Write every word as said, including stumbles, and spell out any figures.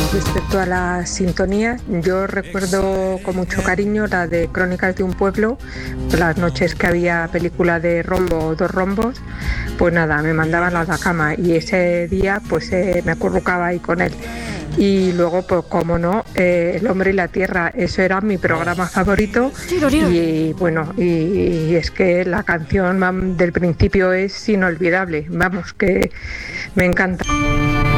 Respecto a la sintonía, yo recuerdo con mucho cariño la de Crónicas de un pueblo, las noches que había película de Rombo o Dos Rombos, pues nada, me mandaban a la cama y ese día pues eh, me acurrucaba ahí con él. Y luego, pues como no, eh, El hombre y la tierra, eso era mi programa favorito y bueno, y, y es que la canción vam, del principio es inolvidable, vamos, que me encanta.